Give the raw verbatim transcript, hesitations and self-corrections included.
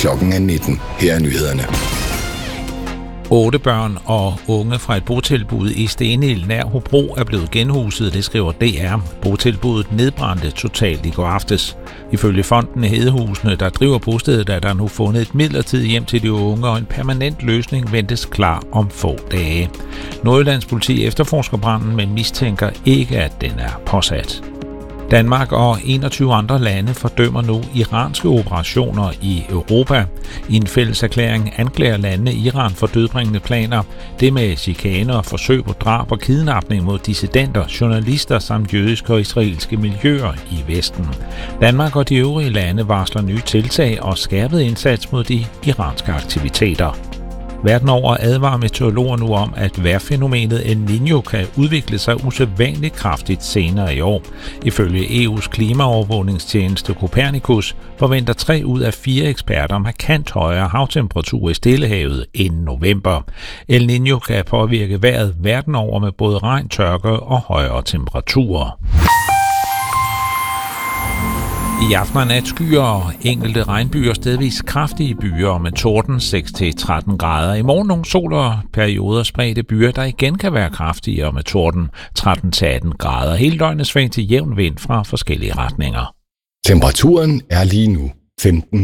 Klokken er nitten. Her er nyhederne. Otte børn og unge fra et botilbud i Stenhild nær Hobro er blevet genhuset, det skriver D R. Botilbuddet nedbrændte totalt i går aftes. Ifølge fonden Hedehusene, der driver bostedet, er der nu fundet et midlertidigt hjem til de unge, og en permanent løsning ventes klar om få dage. Nordjyllands politi efterforsker branden, men mistænker ikke, at den er påsat. Danmark og enogtyve andre lande fordømmer nu iranske operationer i Europa. I en fælles erklæring anklager landene Iran for dødbringende planer. Det med chikane og forsøg på drab og kidnapning mod dissidenter, journalister samt jødiske og israelske miljøer i Vesten. Danmark og de øvrige lande varsler nye tiltag og skærpet indsats mod de iranske aktiviteter. Verden over advarer meteorologer nu om, at vejrfænomenet El Niño kan udvikle sig usædvanligt kraftigt senere i år. Ifølge E U's klimaovervågningstjeneste Copernicus forventer tre ud af fire eksperter markant højere havtemperatur i Stillehavet inden november. El Niño kan påvirke vejret verden over med både regn, tørke og højere temperaturer. I aften og nat skyer og enkelte regnbyer, stedvis kraftige byer med torden seks til tretten grader. I morgen nogle sol og perioder spredte byer, der igen kan være kraftigere med torden tretten til atten grader. Hele døgnet sving til jævn vind fra forskellige retninger. Temperaturen er lige nu femten